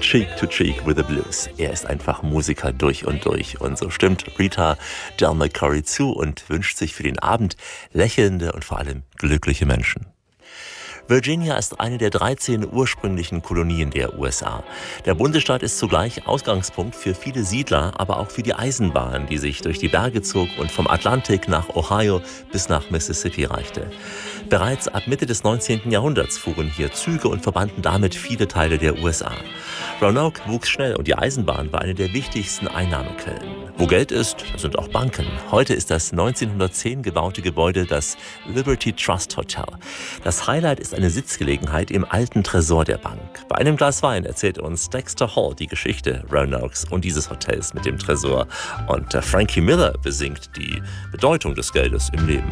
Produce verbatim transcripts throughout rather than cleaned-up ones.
Cheek to Cheek with the Blues. Er ist einfach Musiker durch und durch. Und so stimmt Rita Del McCoury zu und wünscht sich für den Abend lächelnde und vor allem glückliche Menschen. Virginia ist eine der dreizehn ursprünglichen Kolonien der U S A. Der Bundesstaat ist zugleich Ausgangspunkt für viele Siedler, aber auch für die Eisenbahn, die sich durch die Berge zog und vom Atlantik nach Ohio bis nach Mississippi reichte. Bereits ab Mitte des neunzehnten Jahrhunderts fuhren hier Züge und verbanden damit viele Teile der U S A. Roanoke wuchs schnell und die Eisenbahn war eine der wichtigsten Einnahmequellen. Wo Geld ist, sind auch Banken. Heute ist das neunzehnhundertzehn gebaute Gebäude das Liberty Trust Hotel. Das Highlight ist eine Sitzgelegenheit im alten Tresor der Bank. Bei einem Glas Wein erzählt uns Dexter Hall die Geschichte Roanokes und dieses Hotels mit dem Tresor. Und Frankie Miller besingt die Bedeutung des Geldes im Leben.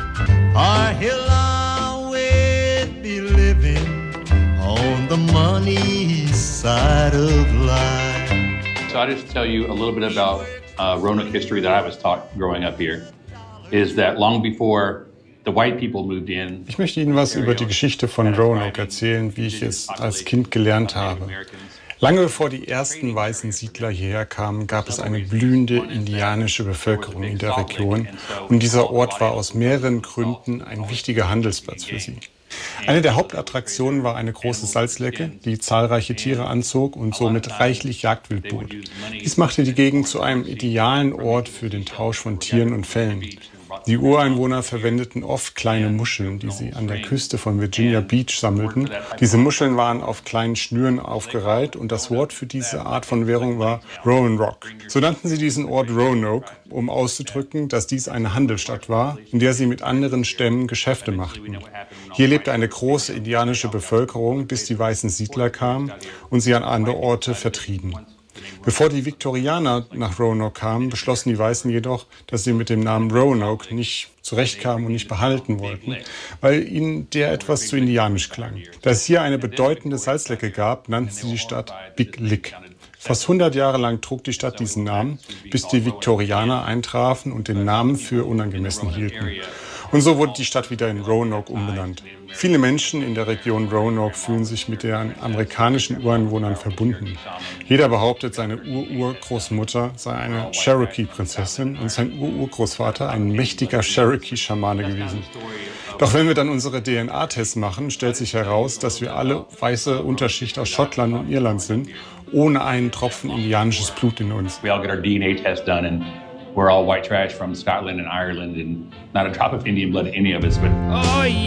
Be living on the money side of life. So I just tell you a little bit about uh, Roanoke history that I was taught growing up here. Is that long before the white people moved in? Ich möchte Ihnen was über die Geschichte von Roanoke erzählen, wie ich es als Kind gelernt habe. Lange bevor die ersten weißen Siedler hierher kamen, gab es eine blühende indianische Bevölkerung in der Region und dieser Ort war aus mehreren Gründen ein wichtiger Handelsplatz für sie. Eine der Hauptattraktionen war eine große Salzlecke, die zahlreiche Tiere anzog und somit reichlich Jagdwild bot. Dies machte die Gegend zu einem idealen Ort für den Tausch von Tieren und Fellen. Die Ureinwohner verwendeten oft kleine Muscheln, die sie an der Küste von Virginia Beach sammelten. Diese Muscheln waren auf kleinen Schnüren aufgereiht und das Wort für diese Art von Währung war Roanoke. So nannten sie diesen Ort Roanoke, um auszudrücken, dass dies eine Handelsstadt war, in der sie mit anderen Stämmen Geschäfte machten. Hier lebte eine große indianische Bevölkerung, bis die weißen Siedler kamen und sie an andere Orte vertrieben. Bevor die Viktorianer nach Roanoke kamen, beschlossen die Weißen jedoch, dass sie mit dem Namen Roanoke nicht zurechtkamen und nicht behalten wollten, weil ihnen der etwas zu indianisch klang. Da es hier eine bedeutende Salzlecke gab, nannten sie die Stadt Big Lick. Fast hundert Jahre lang trug die Stadt diesen Namen, bis die Viktorianer eintrafen und den Namen für unangemessen hielten. Und so wurde die Stadt wieder in Roanoke umbenannt. Viele Menschen in der Region Roanoke fühlen sich mit den amerikanischen Ureinwohnern verbunden. Jeder behauptet, seine Ur-Urgroßmutter sei eine Cherokee-Prinzessin und sein Ur-Urgroßvater ein mächtiger Cherokee-Schamane gewesen. Doch wenn wir dann unsere D N A-Tests machen, stellt sich heraus, dass wir alle weiße Unterschicht aus Schottland und Irland sind, ohne einen Tropfen indianisches Blut in uns. We all get our D N A test done and we're all white trash from Scotland and Ireland and not a drop of Indian blood in any of us. But Oh,